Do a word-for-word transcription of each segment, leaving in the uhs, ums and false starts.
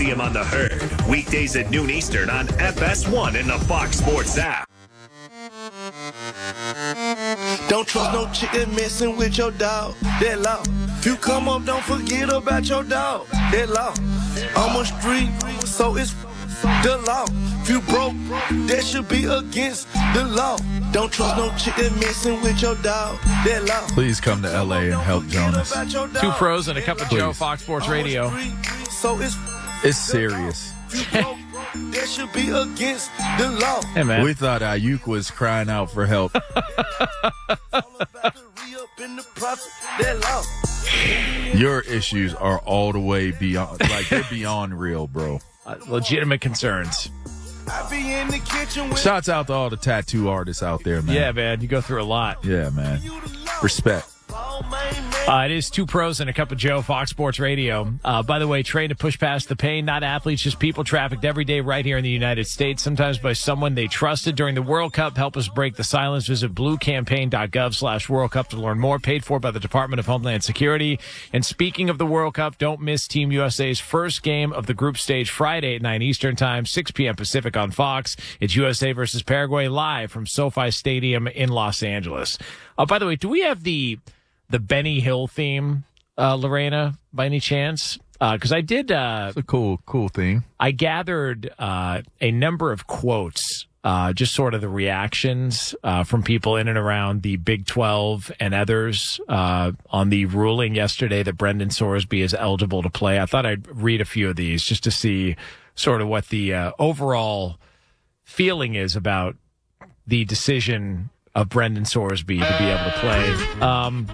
see him on The Herd. Weekdays at noon Eastern on F S one and the Fox Sports app. Don't trust no chick that messing with your dog. That law. If you come up, don't forget about your dog. That law. I'm a street, so it's the law. If you broke, that should be against the law. Don't trust no chick that messing with your dog. That law. Please come to L A and help Jonas. Two pros and a cup of Please. Joe, Fox Sports Radio. So it's It's serious. that should be against the law. Hey, man. We thought Ayuk was crying out for help. Your issues are all the way beyond, like they're beyond real, bro. Uh, legitimate concerns. I be in the kitchen with Shouts out to all the tattoo artists out there, man. Yeah, man. You go through a lot. Yeah, man. Respect. Uh, it is Two Pros and a Cup of Joe, Fox Sports Radio. Uh, by the way, trained to push past the pain, not athletes, just people trafficked every day right here in the United States, sometimes by someone they trusted during the World Cup. Help us break the silence. Visit bluecampaign.gov slash World Cup to learn more. Paid for by the Department of Homeland Security. And speaking of the World Cup, don't miss Team U S A's first game of the group stage Friday at nine Eastern Time, six p.m. Pacific on Fox. It's U S A versus Paraguay live from SoFi Stadium in Los Angeles. Uh, by the way, do we have the... the Benny Hill theme, uh, Lorena, by any chance? Because uh, I did... Uh, It's a cool, cool thing. I gathered uh, a number of quotes, uh, just sort of the reactions uh, from people in and around the Big twelve and others uh, on the ruling yesterday that Brendan Sorsby is eligible to play. I thought I'd read a few of these just to see sort of what the uh, overall feeling is about the decision of Brendan Sorsby to be able to play. Um,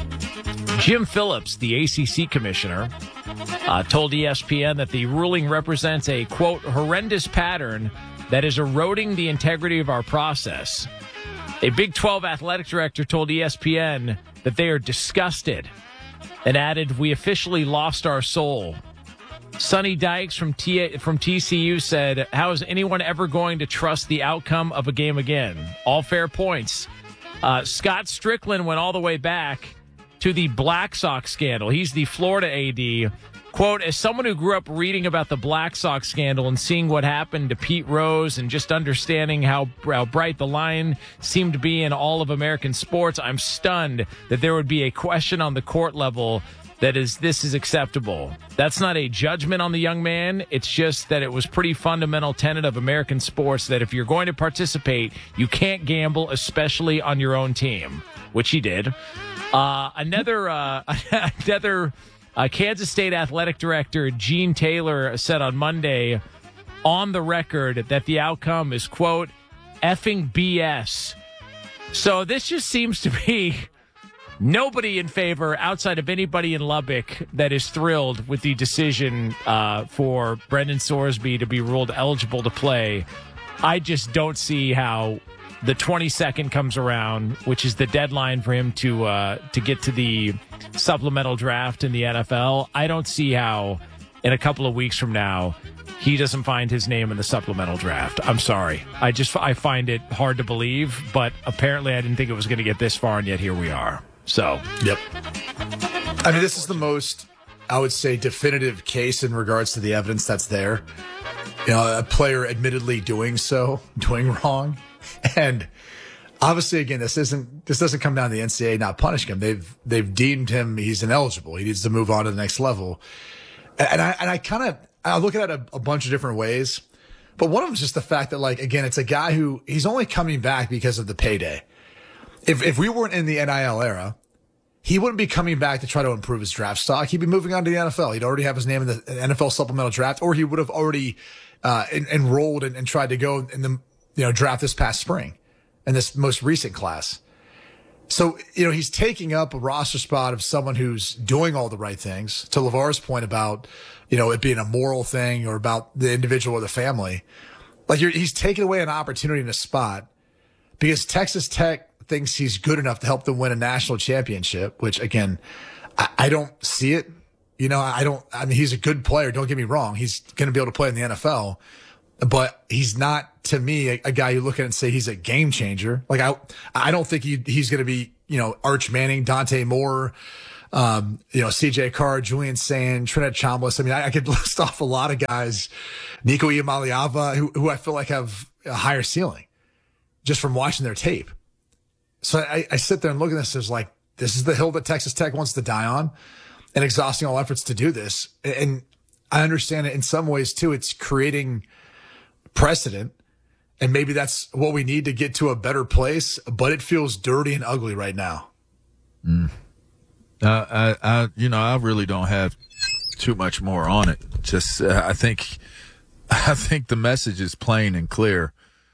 Jim Phillips, the A C C commissioner, uh, told E S P N that the ruling represents a, quote, horrendous pattern that is eroding the integrity of our process. A Big twelve athletic director told E S P N that they are disgusted and added, we officially lost our soul. Sonny Dykes from T- from T C U said, how is anyone ever going to trust the outcome of a game again? All fair points. Uh, Scott Strickland went all the way back to the Black Sox scandal. He's the Florida A D. Quote, as someone who grew up reading about the Black Sox scandal and seeing what happened to Pete Rose and just understanding how, how bright the line seemed to be in all of American sports, I'm stunned that there would be a question on the court level that is, this is acceptable. That's not a judgment on the young man. It's just that it was pretty fundamental tenet of American sports that if you're going to participate, you can't gamble, especially on your own team, which he did. Uh, another, uh, another uh, Kansas State athletic director, Gene Taylor, said on Monday on the record that the outcome is, quote, effing B S. So this just seems to be nobody in favor outside of anybody in Lubbock that is thrilled with the decision uh, for Brendan Sorsby to be ruled eligible to play. I just don't see how the twenty-second comes around, which is the deadline for him to uh, to get to the supplemental draft in the N F L. I don't see how in a couple of weeks from now he doesn't find his name in the supplemental draft. I'm sorry. I just I find it hard to believe, but apparently I didn't think it was going to get this far, and yet here we are. So, yep. I mean, this is the most, I would say, definitive case in regards to the evidence that's there. You know, a player admittedly doing so, doing wrong. And obviously, again, this isn't, this doesn't come down to the N C double A not punishing him. They've, they've deemed him, he's ineligible. He needs to move on to the next level. And I, and I kind of, I look at it a, a bunch of different ways. But one of them is just the fact that, like, again, it's a guy who, he's only coming back because of the payday. If if we weren't in the N I L era, he wouldn't be coming back to try to improve his draft stock. He'd be moving on to the N F L. He'd already have his name in the N F L supplemental draft, or he would have already uh, en- enrolled and, and tried to go in the you know draft this past spring in this most recent class. So, you know, he's taking up a roster spot of someone who's doing all the right things. To LeVar's point about, you know, it being a moral thing or about the individual or the family. Like, you're, he's taking away an opportunity in a spot because Texas Tech thinks he's good enough to help them win a national championship, which, again, I, I don't see it. You know, I don't, I mean, he's a good player. Don't get me wrong. He's going to be able to play in the N F L, but he's not, to me, a, a guy you look at and say he's a game changer. Like, I, I don't think he, he's going to be, you know, Arch Manning, Dante Moore, Um, you know, C J Carr, Julian Sand, Trinidad Chambliss. I mean, I, I could list off a lot of guys, Nico Iamaleava, who, who I feel like have a higher ceiling just from watching their tape. So I, I sit there and look at this as like, this is the hill that Texas Tech wants to die on, and exhausting all efforts to do this. And I understand it in some ways too. It's creating precedent, and maybe that's what we need to get to a better place, but it feels dirty and ugly right now. Mm. Uh, I, I, you know, I really don't have too much more on it. Just, uh, I think, I think the message is plain and clear.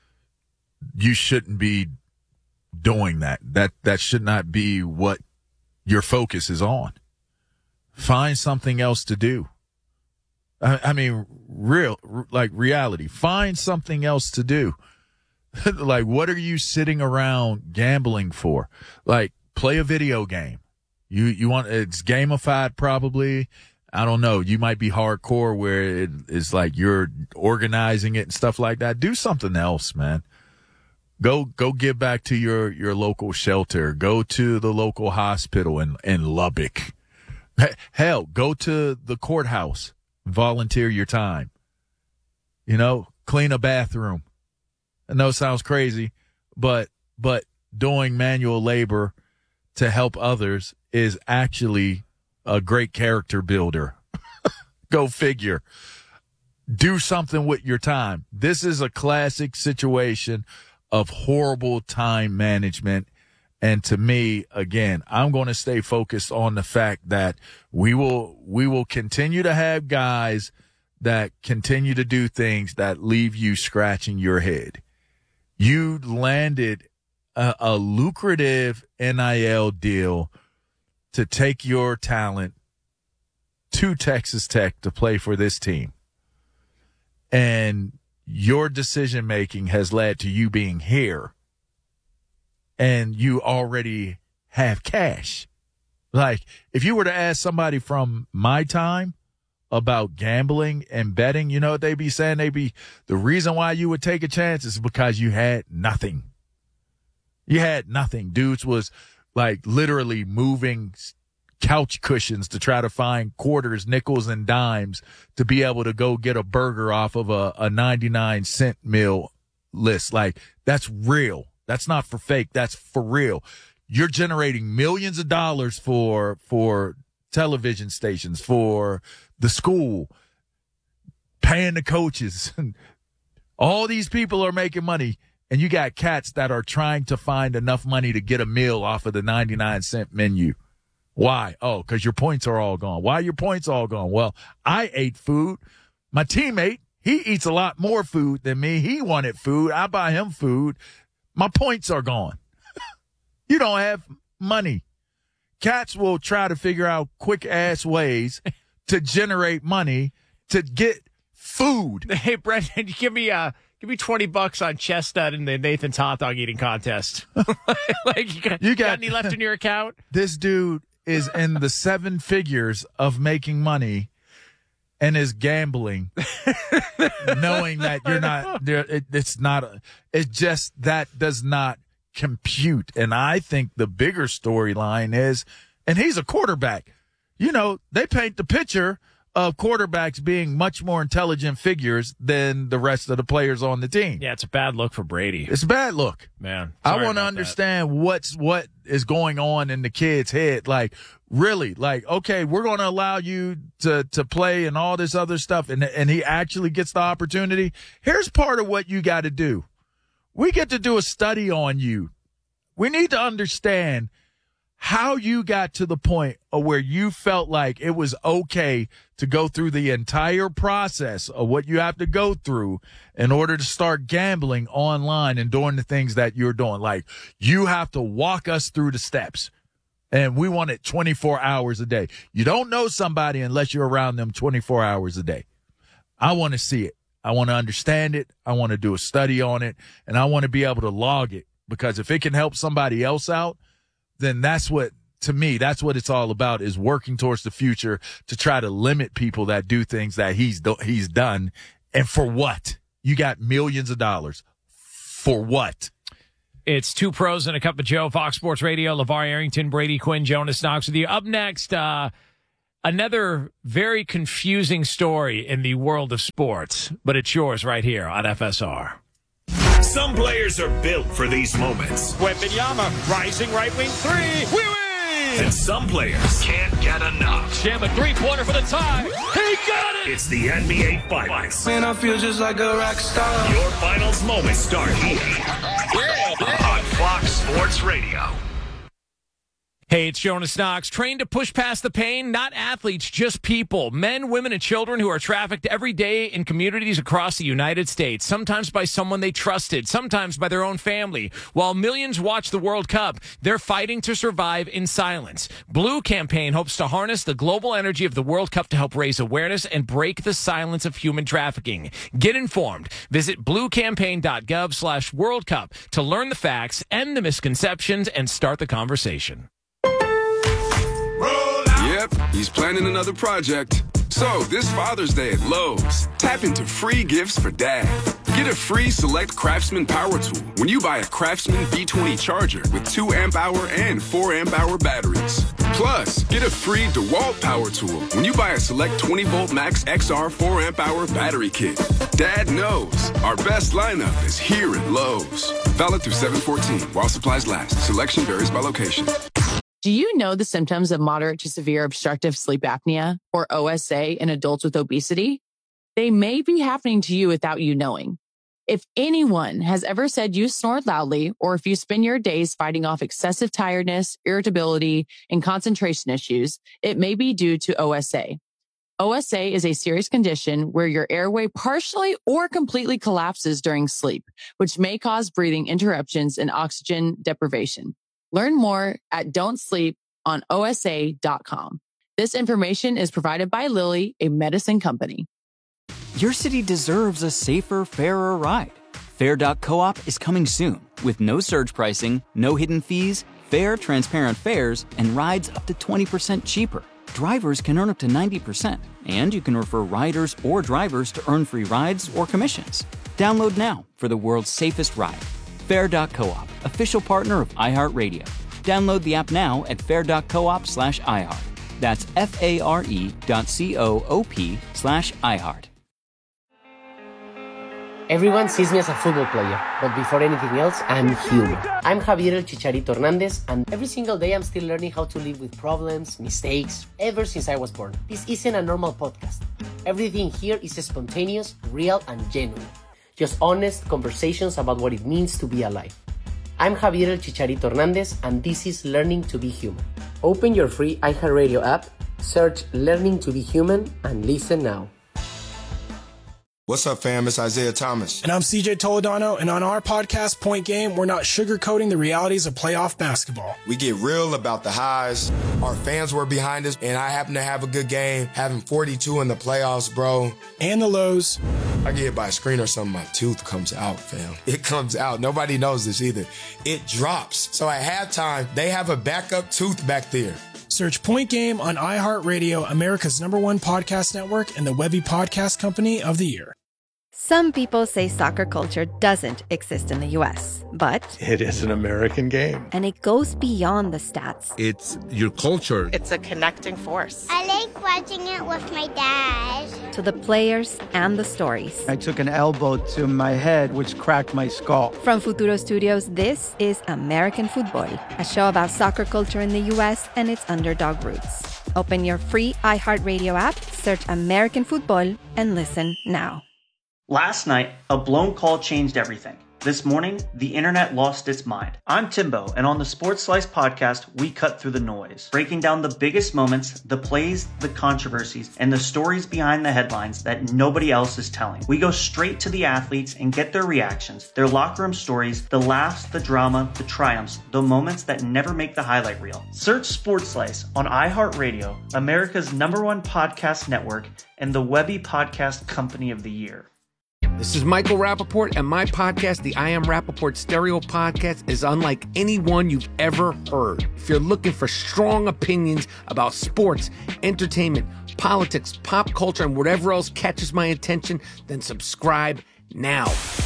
You shouldn't be doing that. That, that should not be what your focus is on. Find something else to do. I, I mean, real, like reality. Find something else to do. Like, what are you sitting around gambling for? Like, play a video game. You, you want, it's gamified probably. I don't know. You might be hardcore where it is like you're organizing it and stuff like that. Do something else, man. Go, go give back to your, your local shelter. Go to the local hospital in, in Lubbock. Hell, go to the courthouse. Volunteer your time. You know, clean a bathroom. I know it sounds crazy, but, but doing manual labor to help others is actually a great character builder. Go figure. Do something with your time. This is a classic situation of horrible time management. And to me, again, I'm going to stay focused on the fact that we will, we will continue to have guys that continue to do things that leave you scratching your head. You landed a, a lucrative N I L deal to take your talent to Texas Tech to play for this team. And your decision making has led to you being here. And you already have cash. Like, if you were to ask somebody from my time about gambling and betting, you know what they'd be saying? They'd be, the reason why you would take a chance is because you had nothing. You had nothing. Dudes was like literally moving couch cushions to try to find quarters, nickels, and dimes to be able to go get a burger off of a, a ninety-nine cent meal list. Like, that's real. That's not for fake. That's for real. You're generating millions of dollars for, for television stations, for the school, paying the coaches. All these people are making money, and you got cats that are trying to find enough money to get a meal off of the ninety-nine cent menu. Why? Oh, because your points are all gone. Why are your points all gone? Well, I ate food. My teammate, he eats a lot more food than me. He wanted food. I buy him food. My points are gone. You don't have money. Cats will try to figure out quick ass ways to generate money to get food. Hey, Brendan, give me uh give me twenty bucks on Chestnut in the Nathan's hot dog eating contest. Like, you got, you got any left in your account? This dude is in the seven figures of making money and is gambling, knowing that you're not there. It, it's not, a, it just, that does not compute. And I think the bigger storyline is, and he's a quarterback. You know, they paint the picture of quarterbacks being much more intelligent figures than the rest of the players on the team. Yeah, it's a bad look for Brady. It's a bad look. Man, I want to understand that. what's what is going on in the kid's head. Like, really, like, okay, we're going to allow you to to play and all this other stuff, and and he actually gets the opportunity. Here's part of what you got to do. We get to do a study on you. We need to understand how you got to the point of where you felt like it was okay to go through the entire process of what you have to go through in order to start gambling online and doing the things that you're doing. Like, you have to walk us through the steps, and we want it twenty-four hours a day. You don't know somebody unless you're around them twenty-four hours a day. I want to see it. I want to understand it. I want to do a study on it, and I want to be able to log it, because if it can help somebody else out, then that's what, to me, that's what it's all about, is working towards the future to try to limit people that do things that he's do, he's done. And for what? You got millions of dollars. For what? It's Two Pros and a Cup of Joe, Fox Sports Radio. LeVar Arrington, Brady Quinn, Jonas Knox with you. Up next, uh, another very confusing story in the world of sports, but it's yours right here on F S R. Some players are built for these moments. Wembanyama, rising right wing three. We win! And some players can't get enough. Jam a three-pointer for the tie. He got it! It's the N B A Finals. Man, I feel just like a rock star. Your finals moments start here on Fox Sports Radio. Hey, it's Jonas Knox. Trained to push past the pain, not athletes, just people. Men, women, and children who are trafficked every day in communities across the United States, sometimes by someone they trusted, sometimes by their own family. While millions watch the World Cup, they're fighting to survive in silence. Blue Campaign hopes to harness the global energy of the World Cup to help raise awareness and break the silence of human trafficking. Get informed. Visit bluecampaign.gov slash World Cup to learn the facts, end the misconceptions, and start the conversation. Yep, he's planning another project. So, this Father's Day at Lowe's, tap into free gifts for Dad. Get a free Select Craftsman power tool when you buy a Craftsman B twenty charger with two amp hour and four amp hour batteries. Plus, get a free DeWalt power tool when you buy a Select twenty volt Max X R four amp hour battery kit. Dad knows our best lineup is here at Lowe's. Valid through seven fourteen while supplies last. Selection varies by location. Do you know the symptoms of moderate to severe obstructive sleep apnea, or O S A, in adults with obesity? They may be happening to you without you knowing. If anyone has ever said you snore loudly, or if you spend your days fighting off excessive tiredness, irritability, and concentration issues, it may be due to O S A. O S A is a serious condition where your airway partially or completely collapses during sleep, which may cause breathing interruptions and oxygen deprivation. Learn more at don't sleep on O S A dot com. This information is provided by Lilly, a medicine company. Your city deserves a safer, fairer ride. Fair dot coop is coming soon with no surge pricing, no hidden fees, fair, transparent fares, and rides up to twenty percent cheaper. Drivers can earn up to ninety percent, and you can refer riders or drivers to earn free rides or commissions. Download now for the world's safest ride. Fair dot coop, official partner of iHeartRadio. Download the app now at fair dot coop slash iHeart. That's F-A-R-E dot C-O-O-P slash iHeart. Everyone sees me as a football player, but before anything else, I'm human. I'm Javier El Chicharito Hernandez, and every single day I'm still learning how to live with problems, mistakes, ever since I was born. This isn't a normal podcast. Everything here is spontaneous, real, and genuine. Just honest conversations about what it means to be alive. I'm Javier El Chicharito Hernandez, and this is Learning to be Human. Open your free iHeartRadio app, search Learning to be Human, and listen now. What's up, fam? It's Isaiah Thomas. And I'm C J Toledano, and on our podcast, Point Game, we're not sugarcoating the realities of playoff basketball. We get real about the highs. Our fans were behind us, and I happen to have a good game, having forty-two in the playoffs, bro. And the lows. I get hit by a screen or something, my tooth comes out, fam. It comes out. Nobody knows this either. It drops. So at halftime, they have a backup tooth back there. Search Point Game on iHeartRadio, America's number one podcast network, and the Webby Podcast Company of the Year. Some people say soccer culture doesn't exist in the U S, but it is an American game. And it goes beyond the stats. It's your culture. It's a connecting force. I like watching it with my dad. To the players and the stories. I took an elbow to my head, which cracked my skull. From Futuro Studios, this is American Football, a show about soccer culture in the U S and its underdog roots. Open your free iHeartRadio app, search American Football, and listen now. Last night, a blown call changed everything. This morning, the internet lost its mind. I'm Timbo, and on the Sports Slice podcast, we cut through the noise, breaking down the biggest moments, the plays, the controversies, and the stories behind the headlines that nobody else is telling. We go straight to the athletes and get their reactions, their locker room stories, the laughs, the drama, the triumphs, the moments that never make the highlight reel. Search Sports Slice on iHeartRadio, America's number one podcast network, and the Webby Podcast Company of the Year. This is Michael Rappaport, and my podcast, the I Am Rappaport Stereo Podcast, is unlike any one you've ever heard. If you're looking for strong opinions about sports, entertainment, politics, pop culture, and whatever else catches my attention, then subscribe now.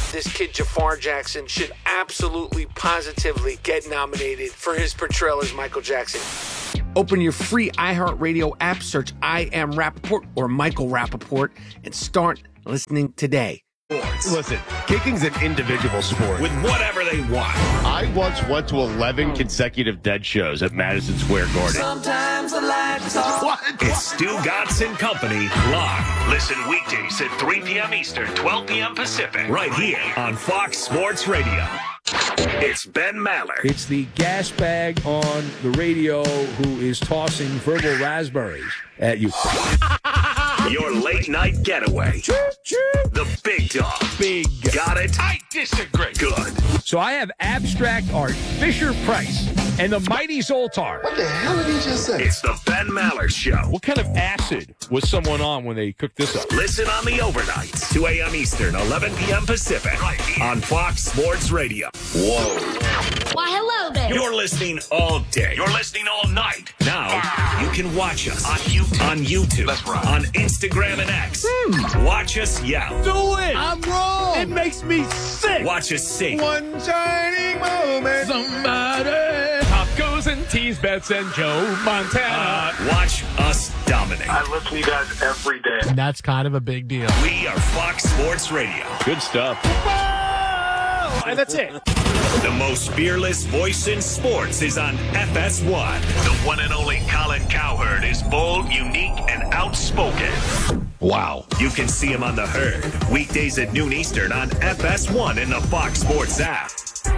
This kid, Jafar Jackson, should absolutely, positively get nominated for his portrayal as Michael Jackson. Open your free iHeartRadio app, search I Am Rappaport or Michael Rappaport, and start listening today. Listen, kicking's an individual sport with whatever they want. I once went to eleven consecutive Dead shows at Madison Square Garden. Sometimes I like to talk. What? It's Stu Godson Company live. Listen weekdays at three p.m. Eastern, twelve p.m. Pacific, right here on Fox Sports Radio. It's Ben Maller. It's the gas bag on the radio who is tossing verbal raspberries at you. Your late night getaway. The big dog. Big. Got it? I disagree. Good. So I have abstract art, Fisher Price, and the mighty Zoltar. What the hell did he just say? It's the Ben Maller Show. What kind of acid was someone on when they cooked this up? Listen on the overnights, two a.m. Eastern, eleven p.m. Pacific, right here on Fox Sports Radio. Whoa. Why, hello there. You're listening all day. You're listening all night. Now, you can watch us on YouTube, on, YouTube, That's right. on Instagram and X. Hmm. Watch us yell. Do it. I'm wrong. It makes me sick. Watch us sing. One shining moment. Somebody. Top goes and tease bets and Joe Montana. Uh, watch us dominate. I listen to you guys every day. And that's kind of a big deal. We are Fox Sports Radio. Good stuff. And that's it. The most fearless voice in sports is on F S one. The one and only Colin Cowherd is bold, unique, and outspoken. Wow. You can see him on The Herd, weekdays at noon Eastern on F S one in the Fox Sports app.